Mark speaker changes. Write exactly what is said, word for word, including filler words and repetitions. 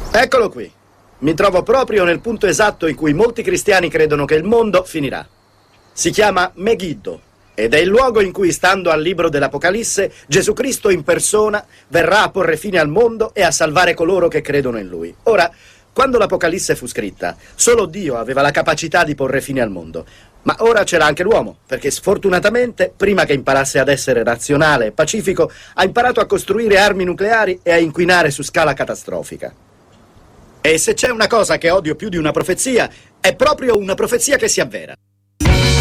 Speaker 1: Eccolo qui. Mi trovo proprio nel punto esatto in cui molti cristiani credono che il mondo finirà. Si chiama Megiddo ed è il luogo in cui, stando al libro dell'Apocalisse, Gesù Cristo in persona verrà a porre fine al mondo e a salvare coloro che credono in Lui. Ora, quando l'Apocalisse fu scritta, solo Dio aveva la capacità di porre fine al mondo. Ma ora c'era anche l'uomo, perché sfortunatamente, prima che imparasse ad essere razionale e pacifico, ha imparato a costruire armi nucleari e a inquinare su scala catastrofica. E se c'è una cosa che odio più di una profezia, è proprio una profezia che si avvera.